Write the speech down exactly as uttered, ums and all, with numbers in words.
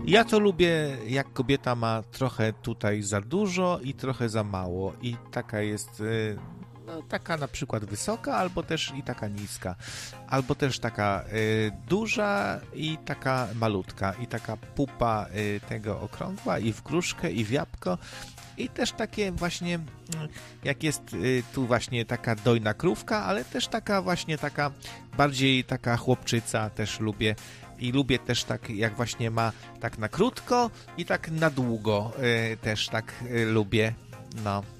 Ja to lubię, jak kobieta ma trochę tutaj za dużo i trochę za mało i taka jest, y, no taka na przykład wysoka, albo też i taka niska, albo też taka y, duża i taka malutka i taka pupa y, tego okrągła i w gruszkę i w jabłko. I też takie właśnie, jak jest y, tu właśnie taka dojna krówka, ale też taka właśnie taka, bardziej taka chłopczyca też lubię. I lubię też tak, jak właśnie ma tak na krótko i tak na długo y, też tak y, lubię. No.